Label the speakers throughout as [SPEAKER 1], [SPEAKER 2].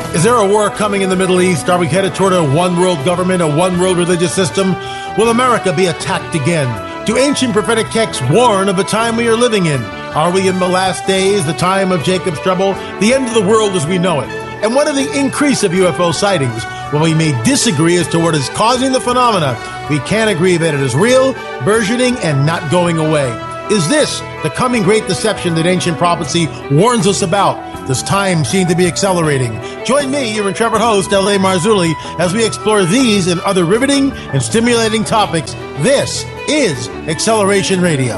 [SPEAKER 1] Is there a war coming in the Middle East? Are we headed toward a one-world government, a one-world religious system? Will America be attacked again? Do ancient prophetic texts warn of the time we are living in? Are we in the last days, the time of Jacob's trouble, the end of the world as we know it? And what are the increase of UFO sightings? While we may disagree as to what is causing the phenomena, we can agree that it is real, burgeoning, and not going away. Is this the coming great deception that ancient prophecy warns us about? Does time seem to be accelerating? Join me, your intrepid host, L.A. Marzulli, as we explore these and other riveting and stimulating topics. This is Acceleration Radio.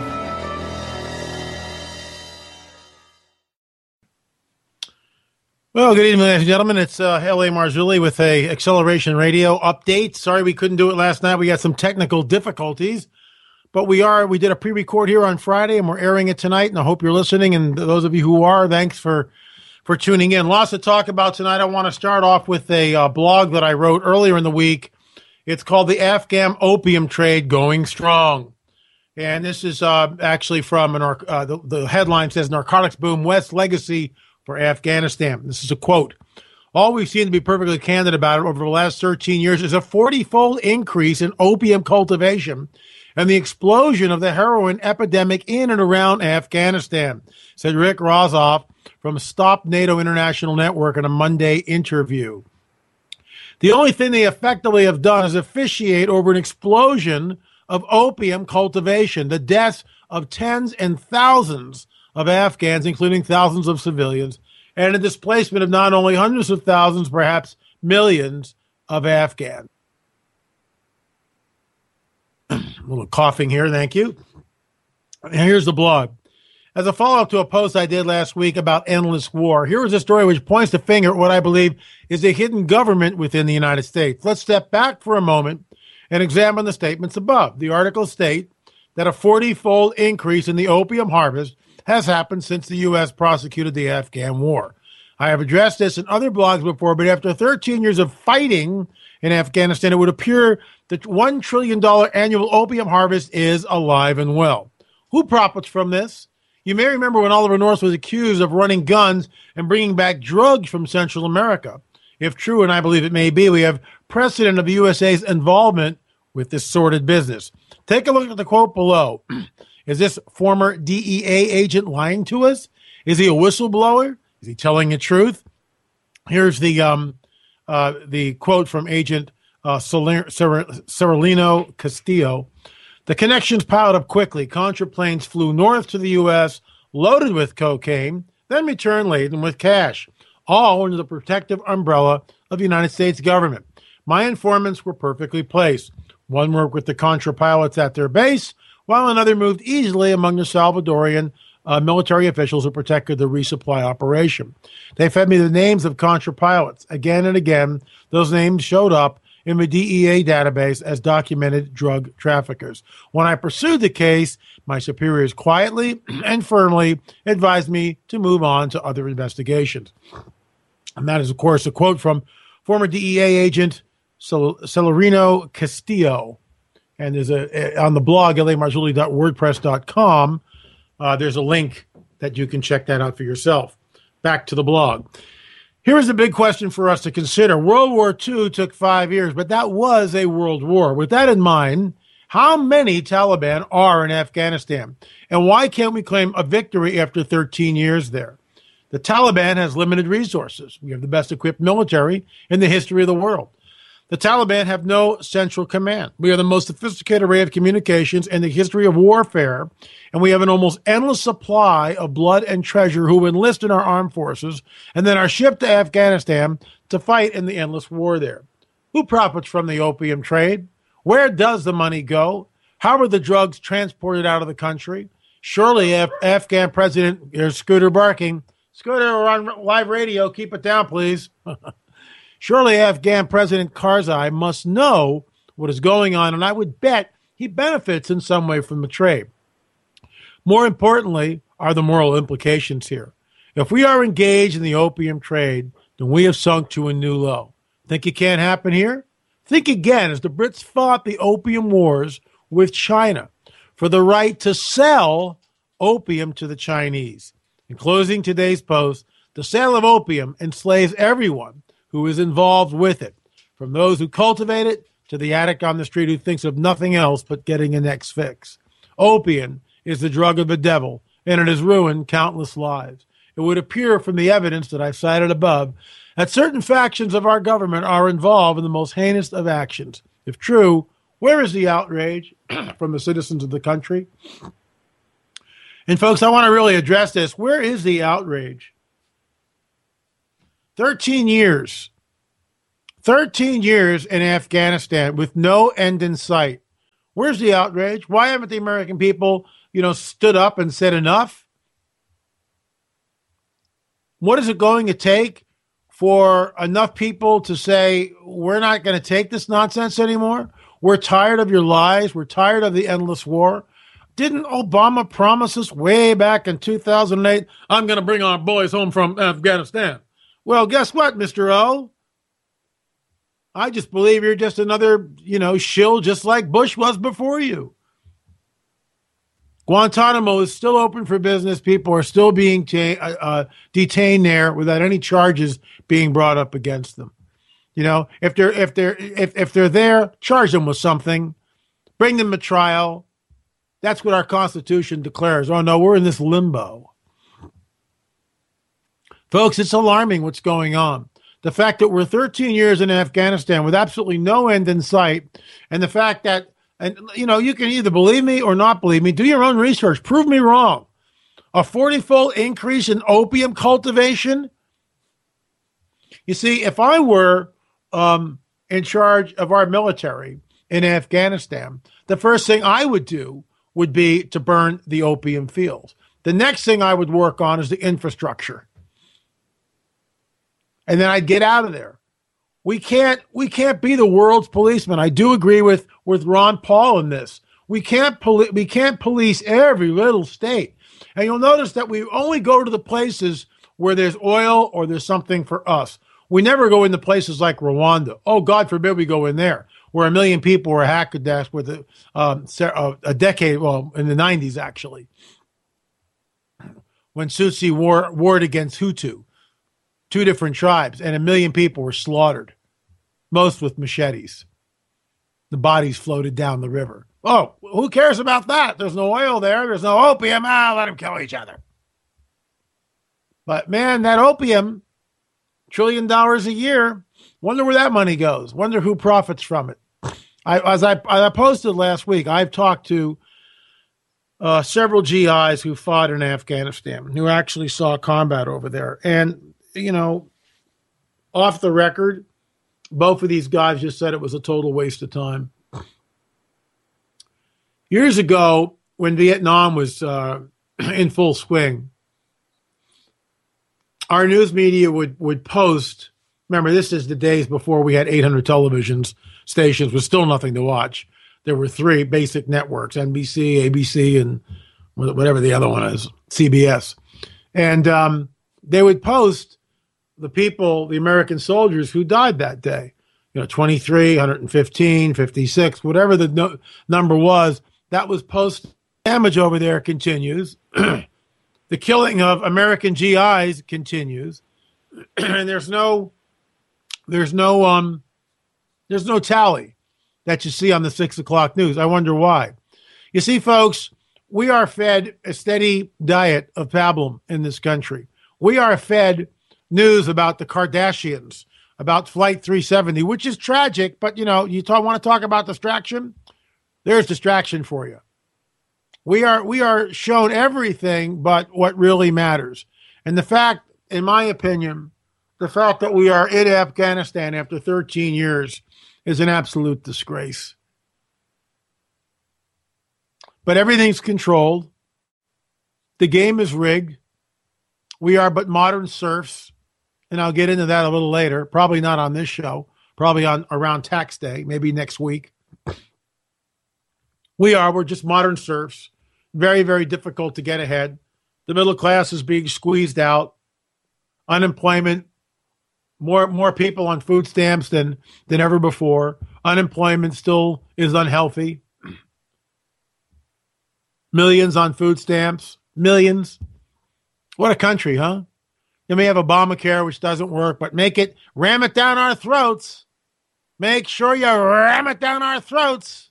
[SPEAKER 1] Well, good evening, ladies and gentlemen. It's L.A. Marzulli with a Acceleration Radio update. Sorry we couldn't do it last night. We got some technical difficulties. But we did a pre-record here on Friday, and we're airing it tonight, and I hope you're listening. And those of you who are, thanks for tuning in. Lots to talk about tonight. I want to start off with a blog that I wrote earlier in the week. It's called The Afghan Opium Trade Going Strong. And this is actually from the headline says, Narcotics Boom, West Legacy for Afghanistan. This is a quote. All we've seen, to be perfectly candid about it, over the last 13 years is a 40-fold increase in opium cultivation and the explosion of the heroin epidemic in and around Afghanistan, said Rick Rozoff from Stop NATO International Network in a Monday interview. The only thing they effectively have done is officiate over an explosion of opium cultivation, the deaths of tens and thousands of Afghans, including thousands of civilians, and a displacement of not only hundreds of thousands, perhaps millions of Afghans. A little coughing here, thank you. And here's the blog. As a follow-up to a post I did last week about endless war, here is a story which points the finger at what I believe is a hidden government within the United States. Let's step back for a moment and examine the statements above. The articles state that a 40-fold increase in the opium harvest has happened since the U.S. prosecuted the Afghan war. I have addressed this in other blogs before, but after 13 years of fighting in Afghanistan, it would appear that $1 trillion annual opium harvest is alive and well. Who profits from this? You may remember when Oliver North was accused of running guns and bringing back drugs from Central America. If true, and I believe it may be, we have precedent of the USA's involvement with this sordid business. Take a look at the quote below. Is this former DEA agent lying to us? Is he a whistleblower? Is he telling the truth? Here's the quote from Agent Cirillino Castillo. The connections piled up quickly. Contra planes flew north to the U.S., loaded with cocaine, then returned laden with cash, all under the protective umbrella of the United States government. My informants were perfectly placed. One worked with the Contra pilots at their base, while another moved easily among the Salvadorian military officials who protected the resupply operation. They fed me the names of Contra pilots. Again and again, those names showed up in the DEA database as documented drug traffickers. When I pursued the case, my superiors quietly and firmly advised me to move on to other investigations. And that is, of course, a quote from former DEA agent Celerino Castillo. And there's on the blog, lamarzulli.wordpress.com, there's a link that you can check that out for yourself. Back to the blog. Here is a big question for us to consider. World War II took 5 years, but that was a world war. With that in mind, how many Taliban are in Afghanistan? And why can't we claim a victory after 13 years there? The Taliban has limited resources. We have the best equipped military in the history of the world. The Taliban have no central command. We are the most sophisticated array of communications in the history of warfare, and we have an almost endless supply of blood and treasure who enlist in our armed forces and then are shipped to Afghanistan to fight in the endless war there. Who profits from the opium trade? Where does the money go? How are the drugs transported out of the country? Surely Afghan President, here's Scooter barking. Scooter, we're on live radio. Keep it down, please. Surely Afghan President Karzai must know what is going on, and I would bet he benefits in some way from the trade. More importantly are the moral implications here. If we are engaged in the opium trade, then we have sunk to a new low. Think it can't happen here? Think again as the Brits fought the opium wars with China for the right to sell opium to the Chinese. In closing today's post, The sale of opium enslaves everyone who is involved with it, from those who cultivate it to the addict on the street who thinks of nothing else but getting a next fix. Opium is the drug of the devil, and it has ruined countless lives. It would appear from the evidence that I've cited above that certain factions of our government are involved in the most heinous of actions. If true, where is the outrage from the citizens of the country? And folks, I want to really address this. Where is the outrage? 13 years. 13 years in Afghanistan with no end in sight. Where's the outrage? Why haven't the American people, stood up and said enough? What is it going to take for enough people to say, we're not going to take this nonsense anymore? We're tired of your lies. We're tired of the endless war. Didn't Obama promise us way back in 2008, I'm going to bring our boys home from Afghanistan? Well, guess what, Mr. O? I just believe you're just another, shill just like Bush was before you. Guantanamo is still open for business. People are still being detained there without any charges being brought up against them. If they're there, charge them with something, bring them to trial. That's what our Constitution declares. Oh no, we're in this limbo. Folks, it's alarming what's going on. The fact that we're 13 years in Afghanistan with absolutely no end in sight, and the fact that, you can either believe me or not believe me. Do your own research. Prove me wrong. A 40-fold increase in opium cultivation. You see, if I were in charge of our military in Afghanistan, the first thing I would do would be to burn the opium fields. The next thing I would work on is the infrastructure. And then I'd get out of there. We can't be the world's policeman. I do agree with Ron Paul in this. We can't police every little state. And you'll notice that we only go to the places where there's oil or there's something for us. We never go into places like Rwanda. Oh, God forbid we go in there, where 1 million people were hacked with a decade, well, in the 90s, actually, when Tutsi warred against Hutu, two different tribes, and 1 million people were slaughtered, most with machetes. The bodies floated down the river. Oh, who cares about that? There's no oil there. There's no opium. Let them kill each other. But man, that opium, $1 trillion a year, wonder where that money goes. Wonder who profits from it. As I posted last week, I've talked to several GIs who fought in Afghanistan, who actually saw combat over there. And, off the record, both of these guys just said it was a total waste of time. Years ago, when Vietnam was in full swing, our news media would post, remember, this is the days before we had 800 television stations with still nothing to watch. There were 3 basic networks, NBC, ABC, and whatever the other one is, CBS. And they would post the American soldiers who died that day. 23, 115, 56, whatever the number was, that was post. Damage over there continues. The killing of American GIs continues. And there's no tally that you see on the 6 o'clock news. I wonder why. You see, folks, we are fed a steady diet of pablum in this country. We are fed news about the Kardashians, about Flight 370, which is tragic, but, you want to talk about distraction? There's distraction for you. We are shown everything but what really matters. And the fact, in my opinion, the fact that we are in Afghanistan after 13 years is an absolute disgrace. But everything's controlled. The game is rigged. We are but modern serfs. And I'll get into that a little later. Probably not on this show. Probably around tax day, maybe next week. We're just modern serfs. Very, very difficult to get ahead. The middle class is being squeezed out. Unemployment, more people on food stamps than ever before. Unemployment still is unhealthy. Millions on food stamps. Millions. What a country, huh? Then we have Obamacare, which doesn't work, but ram it down our throats. Make sure you ram it down our throats.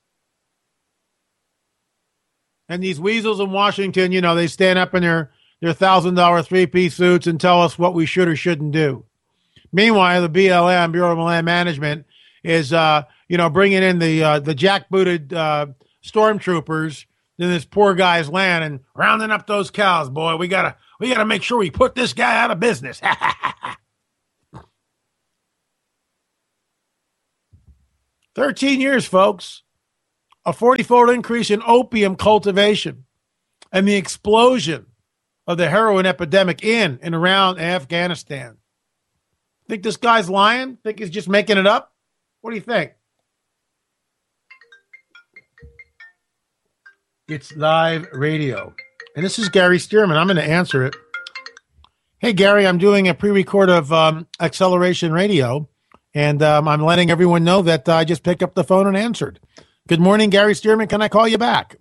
[SPEAKER 1] And these weasels in Washington, they stand up in their $1,000 three-piece suits and tell us what we should or shouldn't do. Meanwhile, the BLM, Bureau of Land Management, is bringing in the jackbooted stormtroopers in this poor guy's land and rounding up those cows. Boy, we gotta make sure we put this guy out of business. 13 years, folks. A 40-fold increase in opium cultivation and the explosion of the heroin epidemic in and around Afghanistan. Think this guy's lying? Think he's just making it up? What do you think? It's live radio. And this is Gary Stearman. I'm going to answer it. Hey, Gary, I'm doing a pre-record of Acceleration Radio, and I'm letting everyone know that I just picked up the phone and answered. Good morning, Gary Stearman. Can I call you back?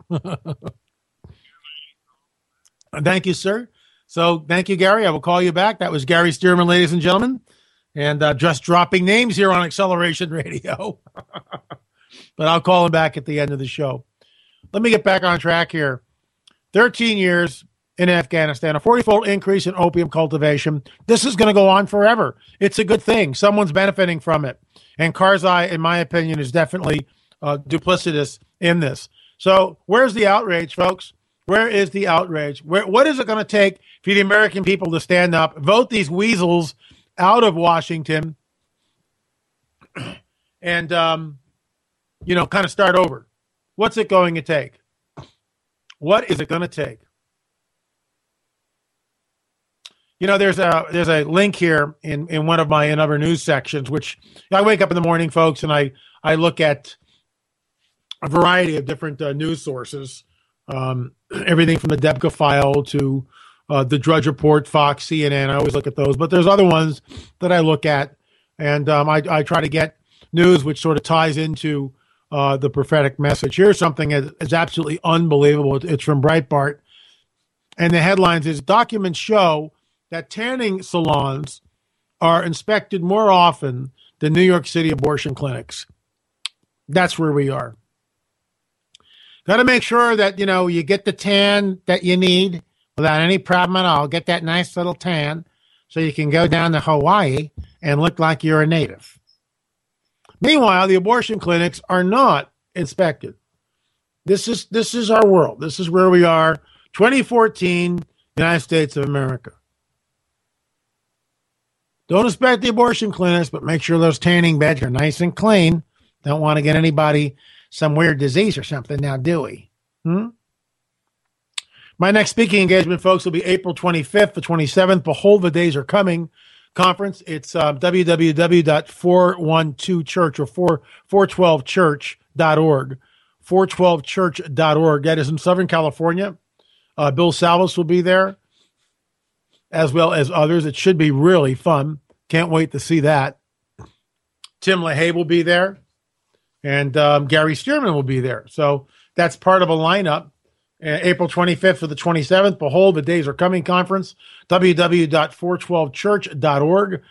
[SPEAKER 1] Thank you, sir. So thank you, Gary. I will call you back. That was Gary Stearman, ladies and gentlemen. And just dropping names here on Acceleration Radio. But I'll call him back at the end of the show. Let me get back on track here. 13 years in Afghanistan, a 40-fold increase in opium cultivation. This is going to go on forever. It's a good thing. Someone's benefiting from it. And Karzai, in my opinion, is definitely duplicitous in this. So where's the outrage, folks? Where is the outrage? What is it going to take for the American people to stand up, vote these weasels out of Washington, and, kind of start over? What's it going to take? What is it going to take? There's a link here in one of my other news sections, which I wake up in the morning, folks, and I look at a variety of different news sources, everything from the Debka file to the Drudge Report, Fox, CNN. I always look at those, but there's other ones that I look at, and I try to get news which sort of ties into the prophetic message. Here's something that is absolutely unbelievable. It's from Breitbart, and the headlines is, documents show that tanning salons are inspected more often than New York City abortion clinics. That's where we are. Got to make sure that, you get the tan that you need without any problem at all. Get that nice little tan so you can go down to Hawaii and look like you're a native. Meanwhile, the abortion clinics are not inspected. This is our world. This is where we are. 2014, United States of America. Don't inspect the abortion clinics, but make sure those tanning beds are nice and clean. Don't want to get anybody some weird disease or something now, do we? My next speaking engagement, folks, will be April 25th to 27th. Behold, the days are coming conference. It's www.412church or 412church.org. 412church.org. That is in Southern California. Bill Salvas will be there, as well as others. It should be really fun. Can't wait to see that. Tim LaHaye will be there. And Gary Stearman will be there. So that's part of a lineup. April 25th to the 27th. Behold, the days are coming conference. www.412church.org.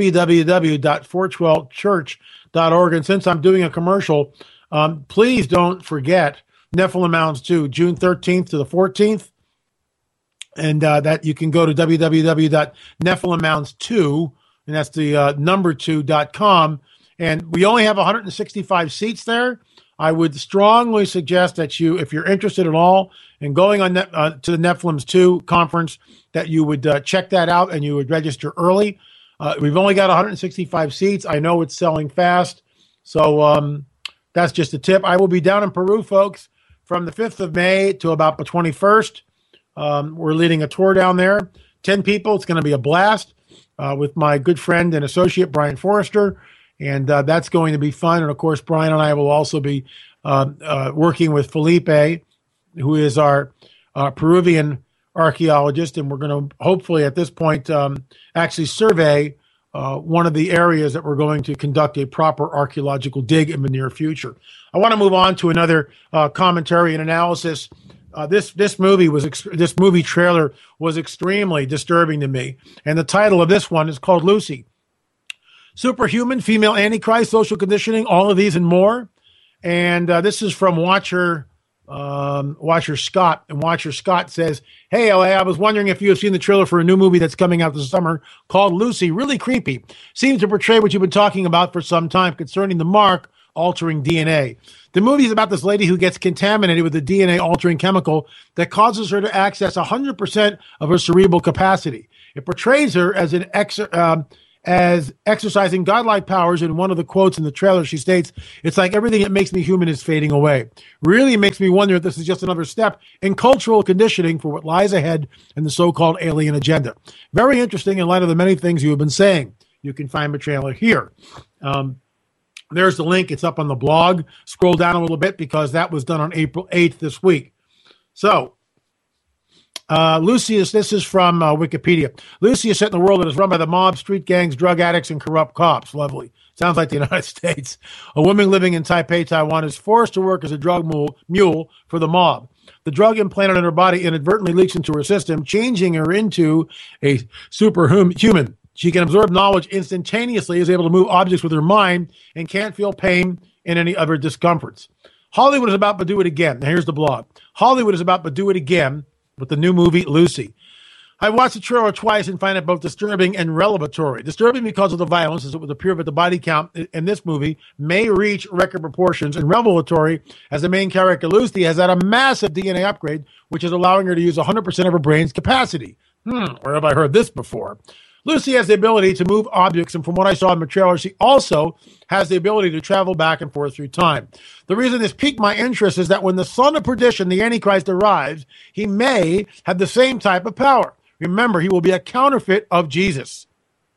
[SPEAKER 1] www.412church.org. And since I'm doing a commercial, please don't forget Nephilim Mounds 2, June 13th to the 14th. And that you can go to www.nephilimmounds2, and that's the number 2.com. And we only have 165 seats there. I would strongly suggest that if you're interested at all in going on to the Nephilims 2 conference, that you would check that out and you would register early. We've only got 165 seats. I know it's selling fast. So that's just a tip. I will be down in Peru, folks, from the 5th of May to about the 21st. We're leading a tour down there. 10 people. It's going to be a blast with my good friend and associate, Brian Forrester. And that's going to be fun. And, of course, Brian and I will also be working with Felipe, who is our Peruvian archaeologist. And we're going to hopefully at this point actually survey one of the areas that we're going to conduct a proper archaeological dig in the near future. I want to move on to another commentary and analysis This movie trailer was extremely disturbing to me, and the title of this one is called Lucy. Superhuman, female antichrist, social conditioning, all of these and more. And this is from Watcher Scott. And Watcher Scott says, "Hey, LA, I was wondering if you have seen the trailer for a new movie that's coming out this summer called Lucy. Really creepy. Seems to portray what you've been talking about for some time concerning the mark altering DNA. The movie is about this lady who gets contaminated with a DNA altering chemical that causes her to access 100% of her cerebral capacity. It portrays her as exercising godlike powers. In one of the quotes in the trailer, she states, "It's like everything that makes me human is fading away." Really makes me wonder if this is just another step in cultural conditioning for what lies ahead in the so-called alien agenda. Very interesting in light of the many things you have been saying. You can find the trailer here. There's the link. It's up on the blog. Scroll down a little bit because that was done on April 8th this week. So, Lucy this is from Wikipedia. Lucy is set in a world that is run by the mob, street gangs, drug addicts, and corrupt cops. Lovely. Sounds like the United States. A woman living in Taipei, Taiwan is forced to work as a drug mule for the mob. The drug implanted in her body inadvertently leaks into her system, changing her into a superhuman. She can absorb knowledge instantaneously, is able to move objects with her mind, and can't feel pain and any other discomforts. Hollywood is about to do it again. Now, here's the blog. Hollywood is about to do it again with the new movie, Lucy. I watched the trailer twice and find it both disturbing and revelatory. Disturbing because of the violence, as it would appear that the body count in this movie may reach record proportions, and revelatory as the main character, Lucy, has had a massive DNA upgrade, which is allowing her to use 100% of her brain's capacity. Where have I heard this before? Lucy has the ability to move objects, and from what I saw in the trailer, she also has the ability to travel back and forth through time. The reason this piqued my interest is that when the son of perdition, the Antichrist, arrives, he may have the same type of power. Remember, he will be a counterfeit of Jesus.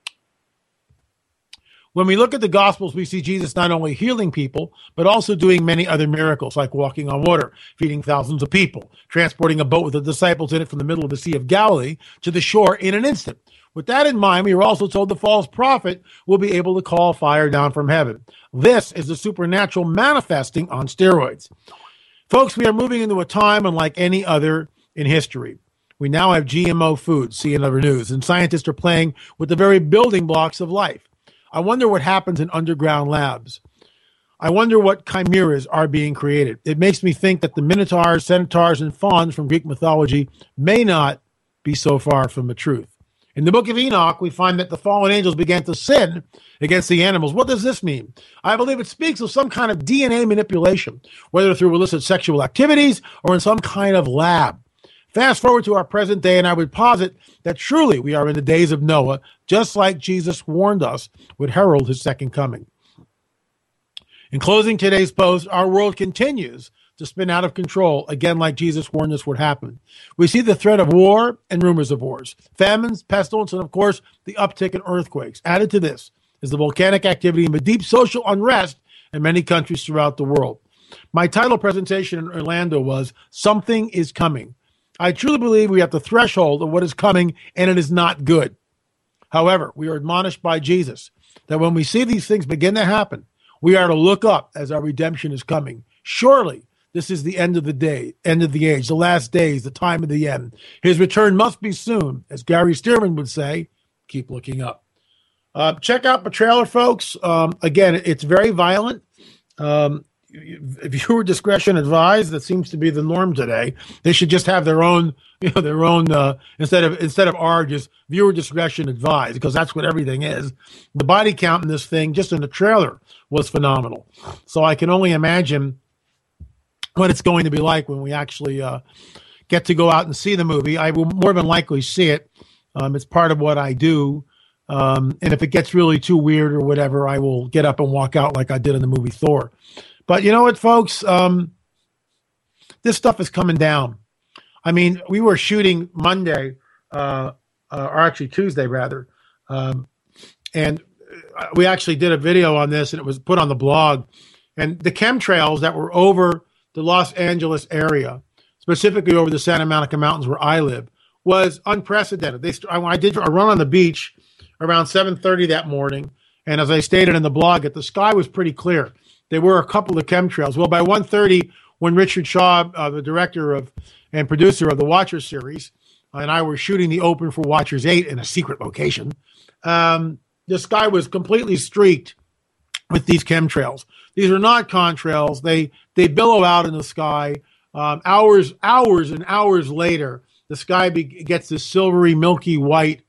[SPEAKER 1] When we look at the Gospels, we see Jesus not only healing people, but also doing many other miracles, like walking on water, feeding thousands of people, transporting a boat with the disciples in it from the middle of the Sea of Galilee to the shore in an instant. With that in mind, we are also told the false prophet will be able to call fire down from heaven. This is the supernatural manifesting on steroids. Folks, we are moving into a time unlike any other in history. We now have GMO foods, see in other news, and scientists are playing with the very building blocks of life. I wonder what happens in underground labs. I wonder what chimeras are being created. It makes me think that the minotaurs, centaurs, and fauns from Greek mythology may not be so far from the truth. In the book of Enoch, we find that the fallen angels began to sin against the animals. What does this mean? I believe it speaks of some kind of DNA manipulation, whether through illicit sexual activities or in some kind of lab. Fast forward to our present day, and I would posit that truly we are in the days of Noah, just like Jesus warned us would herald his second coming. In closing today's post, our world continues to spin out of control, again like Jesus warned us would happen. We see the threat of war and rumors of wars, famines, pestilence, and of course, the uptick in earthquakes. Added to this is the volcanic activity and the deep social unrest in many countries throughout the world. My title presentation in Orlando was, "Something is Coming." I truly believe we are at the threshold of what is coming, and it is not good. However, we are admonished by Jesus that when we see these things begin to happen, we are to look up as our redemption is coming. Surely, this is the end of the day, end of the age, the last days, the time of the end. His return must be soon. As Gary Stearman would say, keep looking up. Check out the trailer, folks. Again, it's very violent. Viewer discretion advised. That seems to be the norm today. They should just have their own, instead of R, just viewer discretion advised, because that's what everything is. The body count in this thing, just in the trailer, was phenomenal. So I can only imagine what it's going to be like when we actually get to go out and see the movie. I will more than likely see it. It's part of what I do. And if it gets really too weird or whatever, I will get up and walk out like I did in the movie Thor. But you know what, folks? This stuff is coming down. I mean, we were shooting Monday, or actually Tuesday, rather. And we actually did a video on this, and it was put on the blog. And the chemtrails that were over the Los Angeles area, specifically over the Santa Monica Mountains where I live, was unprecedented. I did a run on the beach around 7:30 that morning, and as I stated in the blog, the sky was pretty clear. There were a couple of chemtrails. Well, by 1:30, when Richard Shaw, the director of and producer of the Watcher series, and I were shooting the open for Watchers 8 in a secret location, the sky was completely streaked with these chemtrails. These are not contrails. They billow out in the sky. Hours and hours later, the sky gets this silvery, milky white,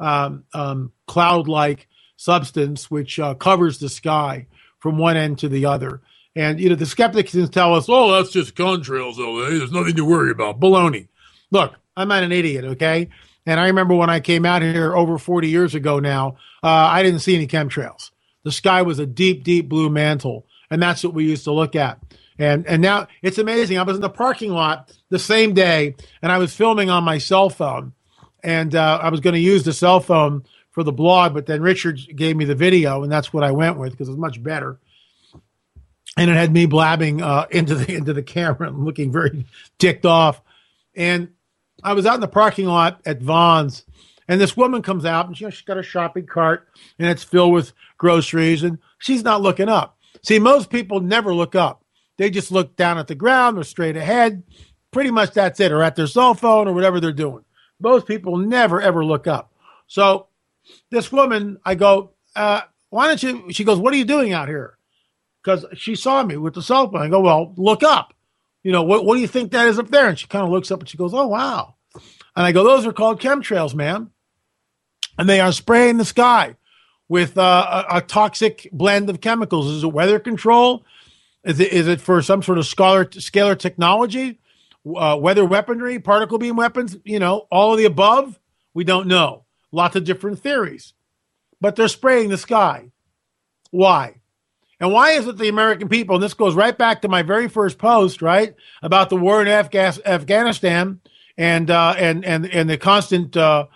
[SPEAKER 1] cloud-like substance which covers the sky from one end to the other. And, the skeptics tell us, oh, that's just contrails, LA. There's nothing to worry about. Baloney. Look, I'm not an idiot, okay? And I remember when I came out here over 40 years ago now, I didn't see any chemtrails. The sky was a deep, deep blue mantle, and that's what we used to look at. And now it's amazing. I was in the parking lot the same day, and I was filming on my cell phone, and I was going to use the cell phone for the blog, but then Richard gave me the video, and that's what I went with because it was much better. And it had me blabbing into the camera and looking very ticked off. And I was out in the parking lot at Vons, and this woman comes out, and she's got a shopping cart, and it's filled with groceries, and she's not looking up. See, most people never look up. They just look down at the ground or straight ahead. Pretty much that's it, or at their cell phone or whatever they're doing. Most people never, ever look up. So this woman, I go, why don't you, she goes, what are you doing out here? Because she saw me with the cell phone. I go, well, look up. What do you think that is up there? And she kind of looks up and she goes, oh, wow. And I go, those are called chemtrails, ma'am. And they are spraying the sky with a toxic blend of chemicals. Is it weather control? Is it for some sort of scalar technology, weather weaponry, particle beam weapons? All of the above? We don't know. Lots of different theories. But they're spraying the sky. Why? And why is it the American people, and this goes right back to my very first post, right, about the war in Afghanistan and the constant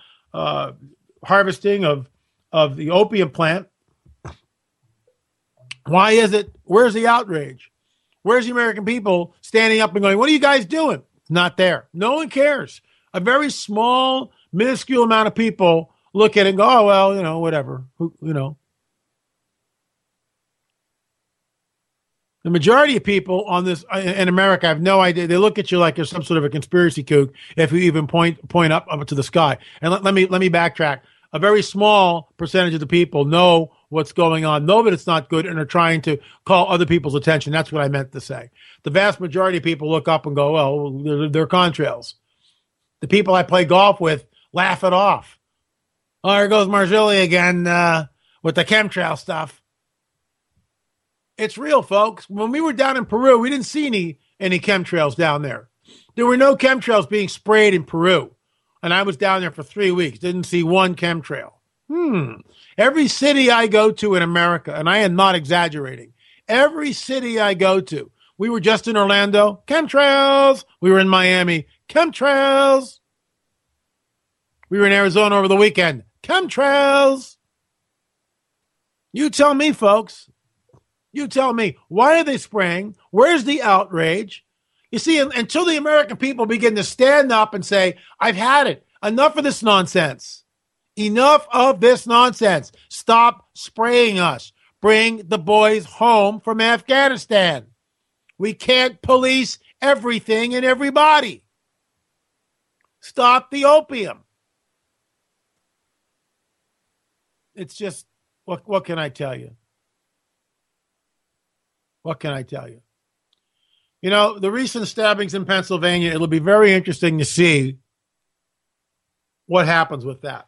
[SPEAKER 1] harvesting of the opium plant. Why is it? Where's the outrage? Where's the American people standing up and going, what are you guys doing? It's not there. No one cares. A very small, minuscule amount of people look at it and go, oh, well, whatever. The majority of people on this in America have no idea. They look at you like you're some sort of a conspiracy kook if you even point up to the sky. And let me backtrack. A very small percentage of the people know what's going on, know that it's not good, and are trying to call other people's attention. That's what I meant to say. The vast majority of people look up and go, well, they're contrails. The people I play golf with laugh it off. Oh, there goes Marzulli again with the chemtrail stuff. It's real, folks. When we were down in Peru, we didn't see any chemtrails down there. There were no chemtrails being sprayed in Peru. And I was down there for 3 weeks. Didn't see one chemtrail. Every city I go to in America, and I am not exaggerating, every city I go to, we were just in Orlando, chemtrails. We were in Miami, chemtrails. We were in Arizona over the weekend, chemtrails. You tell me, folks. You tell me, why are they spraying? Where's the outrage? You see, until the American people begin to stand up and say, I've had it. Enough of this nonsense. Enough of this nonsense. Stop spraying us. Bring the boys home from Afghanistan. We can't police everything and everybody. Stop the opium. It's just, what can I tell you? What can I tell you? The recent stabbings in Pennsylvania, it'll be very interesting to see what happens with that.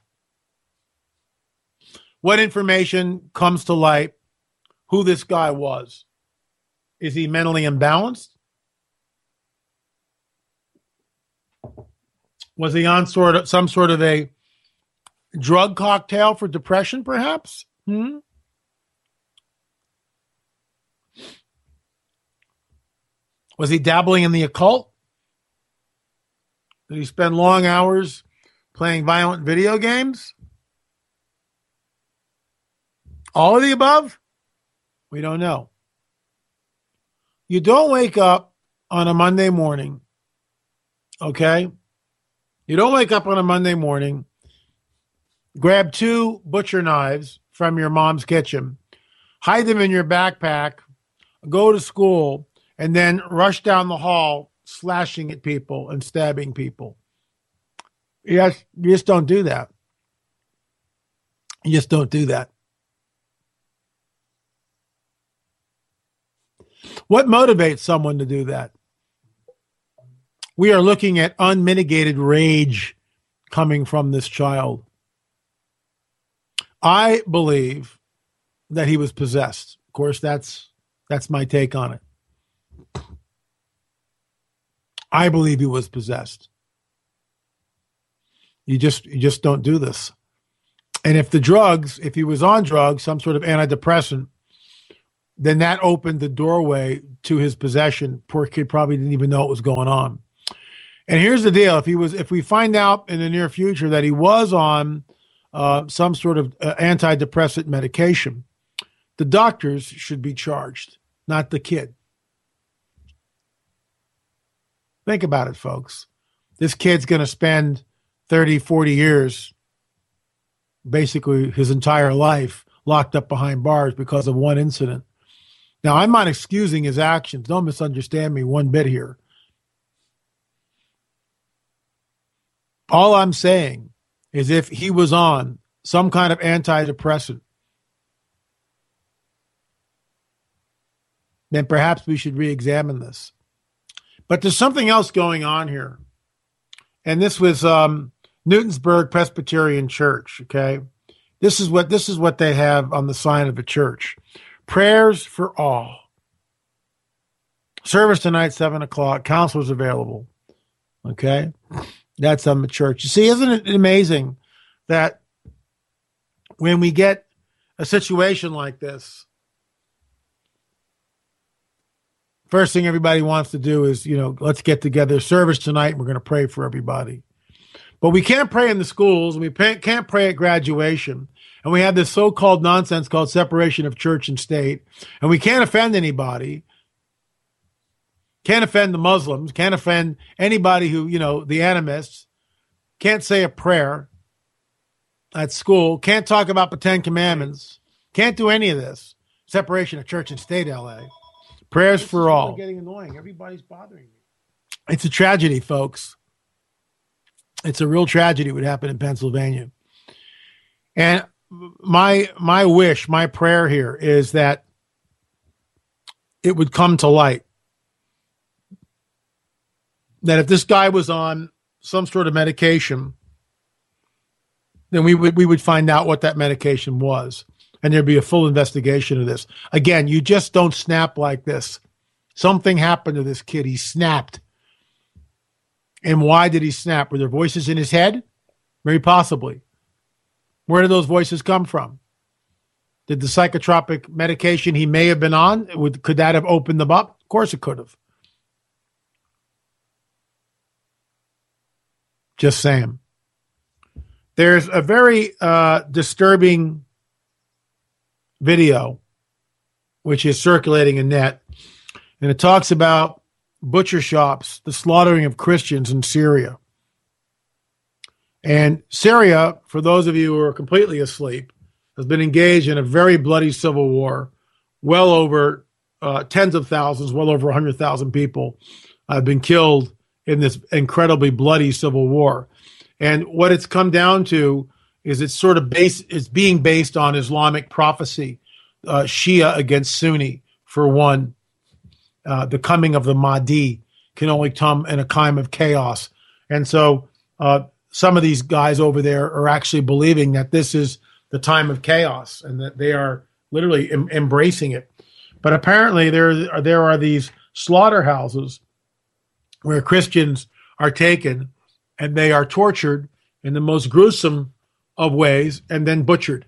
[SPEAKER 1] What information comes to light, who this guy was. Is he mentally imbalanced? Was he on some sort of a drug cocktail for depression, perhaps? Was he dabbling in the occult? Did he spend long hours playing violent video games? All of the above? We don't know. You don't wake up on a Monday morning, okay? You don't wake up on a Monday morning, grab 2 butcher knives from your mom's kitchen, hide them in your backpack, go to school, and then rush down the hall, slashing at people and stabbing people. Yes, you just don't do that. You just don't do that. What motivates someone to do that? We are looking at unmitigated rage coming from this child. I believe that he was possessed. Of course, that's my take on it. I believe he was possessed. You just don't do this. And if he was on drugs, some sort of antidepressant, then that opened the doorway to his possession. Poor kid probably didn't even know what was going on. And here's the deal: if we find out in the near future that he was on some sort of antidepressant medication, the doctors should be charged, not the kid. Think about it, folks. This kid's going to spend 30, 40 years, basically his entire life, locked up behind bars because of one incident. Now, I'm not excusing his actions. Don't misunderstand me one bit here. All I'm saying is if he was on some kind of antidepressant, then perhaps we should re-examine this. But there's something else going on here. And this was Newtonsburg Presbyterian Church, okay? This is what they have on the sign of the church. Prayers for all. Service tonight, 7:00. Counselors available. Okay? That's on the church. You see, isn't it amazing that when we get a situation like this, first thing everybody wants to do is, let's get together, service tonight, and we're going to pray for everybody. But we can't pray in the schools, and we can't pray at graduation. And we have this so-called nonsense called separation of church and state. And we can't offend anybody. Can't offend the Muslims. Can't offend anybody who, the animists. Can't say a prayer at school. Can't talk about the Ten Commandments. Can't do any of this. Separation of church and state, LA. Prayers for all. It's getting annoying. Everybody's bothering me. It's a tragedy, folks. It's a real tragedy what happened in Pennsylvania. And my wish, my prayer here is that it would come to light that if this guy was on some sort of medication, then we would find out what that medication was, and there'd be a full investigation of this. Again, you just don't snap like this. Something happened to this kid. He snapped. And why did he snap? Were there voices in his head? Very possibly. Where did those voices come from? Did the psychotropic medication he may have been on, could that have opened them up? Of course it could have. Just saying. There's a very disturbing video which is circulating in net, and it talks about butcher shops, the slaughtering of Christians in Syria. And Syria, for those of you who are completely asleep, has been engaged in a very bloody civil war. Well over tens of thousands, well over 100,000 people have been killed in this incredibly bloody civil war. And what it's come down to is it's being based on Islamic prophecy, Shia against Sunni, for one. The coming of the Mahdi can only come in a time of chaos. And so some of these guys over there are actually believing that this is the time of chaos and that they are literally embracing it. But apparently there are these slaughterhouses where Christians are taken and they are tortured in the most gruesome of ways and then butchered.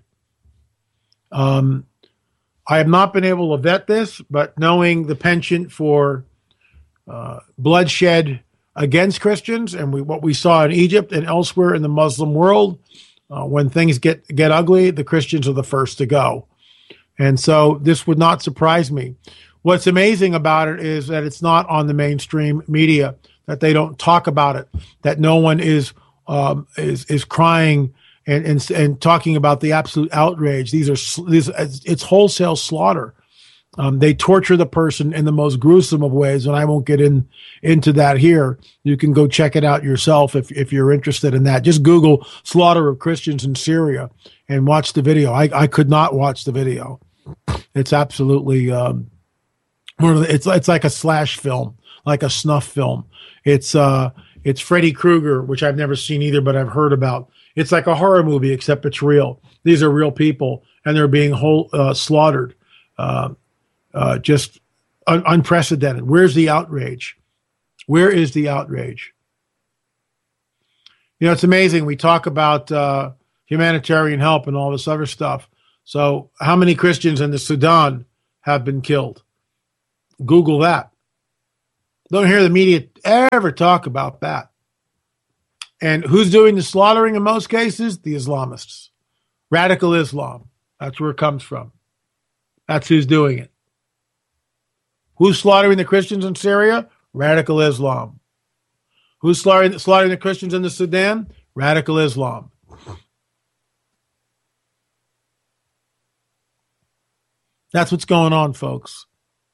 [SPEAKER 1] I have not been able to vet this, but knowing the penchant for bloodshed against Christians and what we saw in Egypt and elsewhere in the Muslim world, when things get ugly, the Christians are the first to go. And so this would not surprise me. What's amazing about it is that it's not on the mainstream media, that they don't talk about it, that no one is crying and talking about the absolute outrage. It's wholesale slaughter. They torture the person in the most gruesome of ways, and I won't get into that here. You can go check it out yourself if you're interested in that. Just Google slaughter of Christians in Syria and watch the video. I could not watch the video. It's absolutely it's like a slash film, like a snuff film. It's Freddy Krueger, which I've never seen either, but I've heard about. It's like a horror movie, except it's real. These are real people, and they're being slaughtered. Just unprecedented. Where's the outrage? Where is the outrage? You know, it's amazing. We talk about humanitarian help and all this other stuff. So how many Christians in the Sudan have been killed? Google that. Don't hear the media ever talk about that. And who's doing the slaughtering in most cases? The Islamists. Radical Islam. That's where it comes from. That's who's doing it. Who's slaughtering the Christians in Syria? Radical Islam. Who's slaughtering the Christians in the Sudan? Radical Islam. That's what's going on, folks.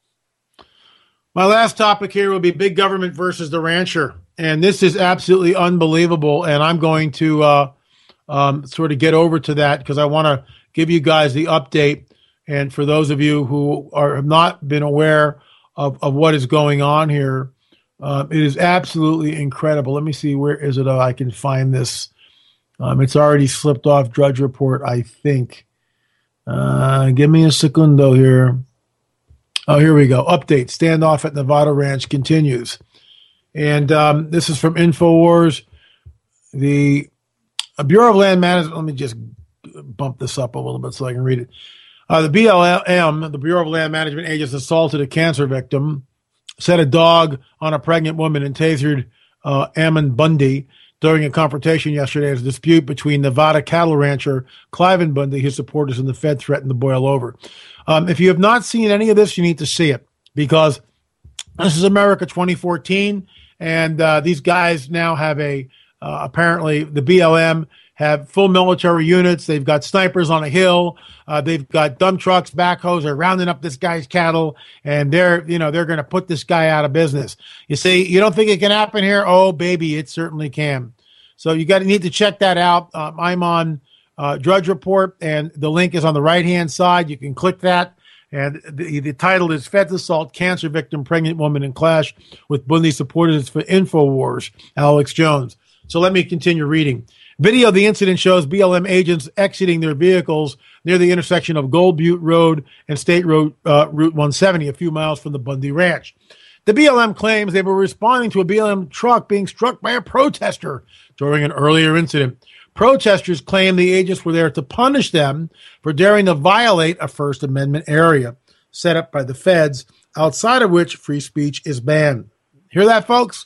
[SPEAKER 1] My last topic here will be big government versus the rancher. And this is absolutely unbelievable. And I'm going to sort of get over to that because I want to give you guys the update. And for those of you who have not been aware of what is going on here, it is absolutely incredible. Let me see, where is it? I can find this. It's already slipped off Drudge Report, I think. Give me a secundo here. Oh, here we go. Update. Standoff at Nevada Ranch continues. And this is from InfoWars. The Bureau of Land Management, let me just bump this up a little bit so I can read it. The BLM, the Bureau of Land Management agents, assaulted a cancer victim, set a dog on a pregnant woman, and tasered Ammon Bundy during a confrontation yesterday as a dispute between Nevada cattle rancher Cliven Bundy, his supporters, and the Fed threatened to boil over. If you have not seen any of this, you need to see it because this is America 2014, and these guys now have apparently the BLM have full military units. They've got snipers on a hill. They've got dump trucks, backhoes. They're rounding up this guy's cattle, and they're going to put this guy out of business. You see, you don't think it can happen here? Oh, baby, it certainly can. So you need to check that out. I'm on Drudge Report, and the link is on the right-hand side. You can click that, and the title is Feds Assault Cancer Victim Pregnant Woman in Clash with Bundy Supporters for InfoWars, Alex Jones. So let me continue reading. Video of the incident shows BLM agents exiting their vehicles near the intersection of Gold Butte Road and State Route Route 170, a few miles from the Bundy Ranch. The BLM claims they were responding to a BLM truck being struck by a protester during an earlier incident. Protesters claim the agents were there to punish them for daring to violate a First Amendment area set up by the feds, outside of which free speech is banned. Hear that, folks?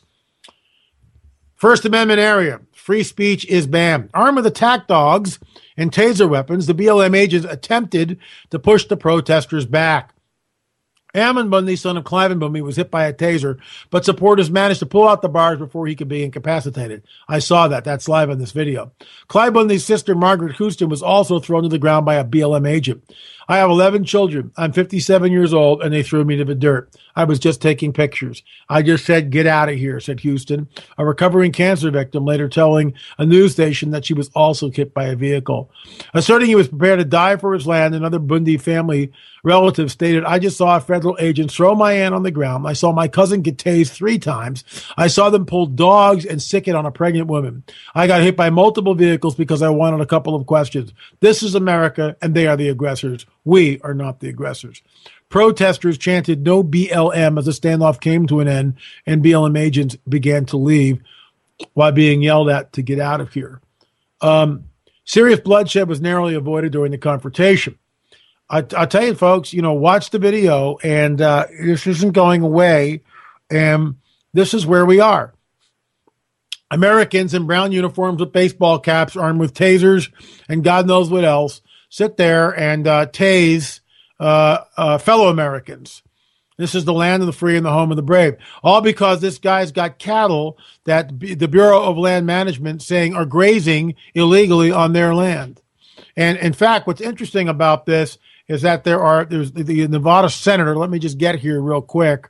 [SPEAKER 1] First Amendment area. Free speech is banned. Armed with attack dogs and taser weapons, the BLM agents attempted to push the protesters back. Ammon Bundy, son of Cliven Bundy, was hit by a taser, but supporters managed to pull out the bars before he could be incapacitated. I saw that. That's live on this video. Cliven Bundy's sister, Margaret Houston, was also thrown to the ground by a BLM agent. I have 11 children. I'm 57 years old, and they threw me to the dirt. I was just taking pictures. I just said, get out of here, said Houston, a recovering cancer victim, later telling a news station that she was also hit by a vehicle. Asserting he was prepared to die for his land, another Bundy family relative stated, I just saw a federal agent throw my aunt on the ground. I saw my cousin get tased 3 times. I saw them pull dogs and sick it on a pregnant woman. I got hit by multiple vehicles because I wanted a couple of questions. This is America, and they are the aggressors. We are not the aggressors. Protesters chanted no BLM as the standoff came to an end, and BLM agents began to leave while being yelled at to get out of here. Serious bloodshed was narrowly avoided during the confrontation. I'll tell you, folks, watch the video, and this isn't going away, and this is where we are. Americans in brown uniforms with baseball caps, armed with tasers and God knows what else, sit there and tase fellow Americans. This is the land of the free and the home of the brave. All because this guy's got cattle that the Bureau of Land Management saying are grazing illegally on their land. And in fact, what's interesting about this is that there's the Nevada senator. Let me just get here real quick.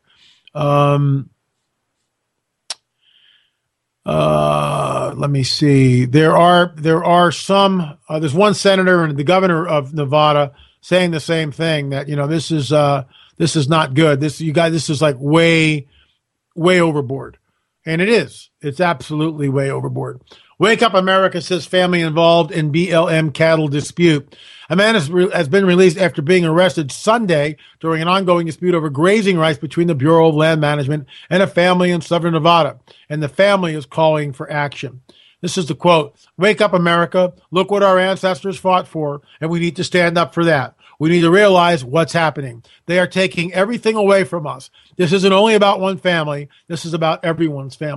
[SPEAKER 1] Let me see. There are some. There's one senator and the governor of Nevada saying the same thing, that this is not good. This is like way overboard, and it is. It's absolutely way overboard. Wake Up America says family involved in BLM cattle dispute. A man has been released after being arrested Sunday during an ongoing dispute over grazing rights between the Bureau of Land Management and a family in southern Nevada, and the family is calling for action. This is the quote: "Wake up, America. Look what our ancestors fought for, and we need to stand up for that. We need to realize what's happening. They are taking everything away from us. This isn't only about one family. This is about everyone's family."